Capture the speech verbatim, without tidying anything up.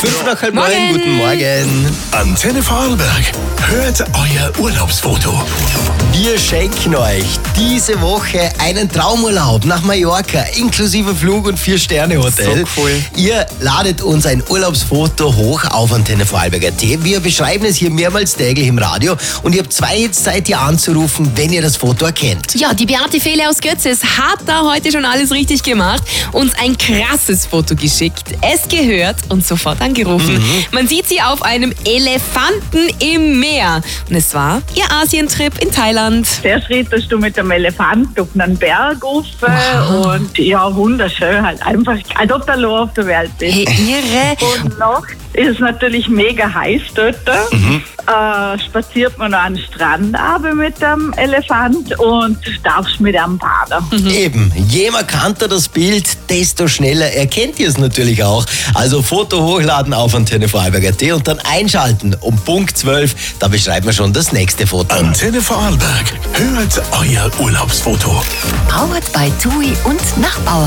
Fünf nach halb neun, Morgen. guten Morgen. Antenne Vorarlberg, hört euer Urlaubsfoto. Wir schenken euch diese Woche einen Traumurlaub nach Mallorca, inklusive Flug und Vier-Sterne-Hotel. So cool. Ihr ladet uns ein Urlaubsfoto hoch auf Antenne Vorarlberg punkt at. Wir beschreiben es hier mehrmals täglich im Radio und ihr habt zwei jetzt Zeit, hier anzurufen, wenn ihr das Foto erkennt. Ja, die Beate Fehle aus Götzes hat da heute schon alles richtig gemacht. Uns ein krasses Foto geschickt. Es gehört und sofort angerufen. Mhm. Man sieht sie auf einem Elefanten im Meer. Und es war ihr Asientrip in Thailand. Zuerst reitest du mit dem Elefant auf einen Berg rauf Wow. und ja, wunderschön halt. Einfach, als ob du allein auf der Welt bist. Hey, irre. Und noch ist es natürlich mega heiß dort. Mhm. Äh, spaziert man noch an den Strand runter mit dem Elefant und darfst mit einem baden. Mhm. Eben, je markanter das Bild, desto schneller erkennt ihr es natürlich auch. Also Foto hochladen auf Antenne Vorarlberg punkt at und dann einschalten um Punkt zwölf, da beschreiben wir schon das nächste Foto. Antenne Vorarlberg, hört euer Urlaubsfoto. Powered by TUI und Nachbauer.